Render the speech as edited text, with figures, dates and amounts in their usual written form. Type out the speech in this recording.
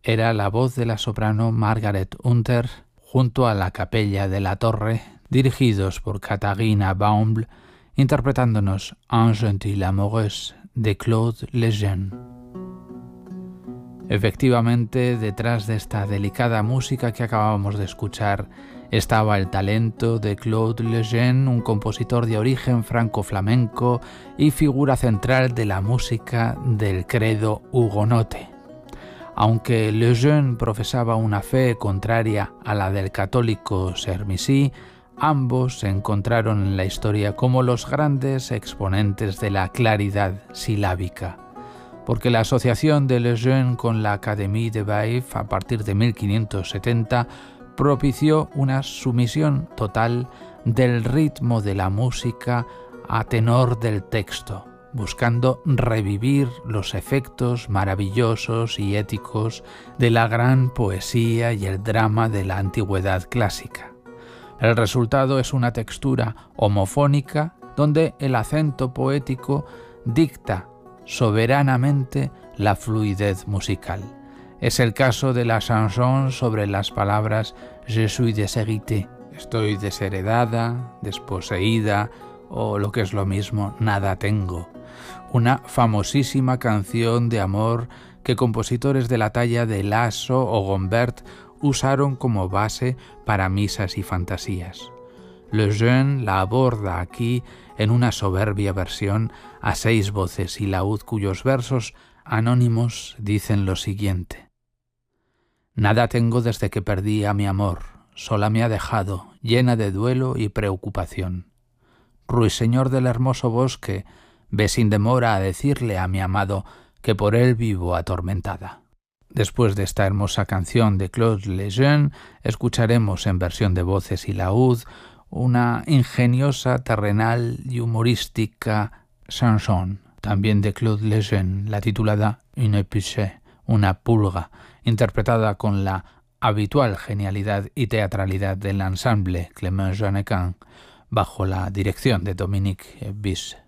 era la voz de la soprano Margaret Hunter junto a la Capella de la Torre, dirigidos por Katharina Bauml, interpretándonos Un gentil amoureuse de Claude Lejeune. Efectivamente, detrás de esta delicada música que acabamos de escuchar estaba el talento de Claude Lejeune, un compositor de origen franco-flamenco y figura central de la música del credo hugonote. Aunque Lejeune profesaba una fe contraria a la del católico Sermisí, ambos se encontraron en la historia como los grandes exponentes de la claridad silábica, porque la asociación de Lejeune con la Académie de Baïf a partir de 1570 propició una sumisión total del ritmo de la música a tenor del texto, buscando revivir los efectos maravillosos y éticos de la gran poesía y el drama de la antigüedad clásica. El resultado es una textura homofónica donde el acento poético dicta soberanamente la fluidez musical. Es el caso de la chanson sobre las palabras «Je suis déshéritée», estoy desheredada, desposeída, o lo que es lo mismo, nada tengo. Una famosísima canción de amor que compositores de la talla de Lasso o Gombert usaron como base para misas y fantasías. Lejeune la aborda aquí en una soberbia versión a 6 voces y laúd cuyos versos anónimos dicen lo siguiente: «Nada tengo desde que perdí a mi amor, sola me ha dejado, llena de duelo y preocupación. Ruiseñor del hermoso bosque, ve sin demora a decirle a mi amado que por él vivo atormentada». Después de esta hermosa canción de Claude Lejeune, escucharemos en versión de voces y laúd una ingeniosa, terrenal y humorística chanson, también de Claude Lejeune, la titulada Une puce, una pulga, interpretada con la habitual genialidad y teatralidad del ensemble Clément Jeannequin, bajo la dirección de Dominique Biche.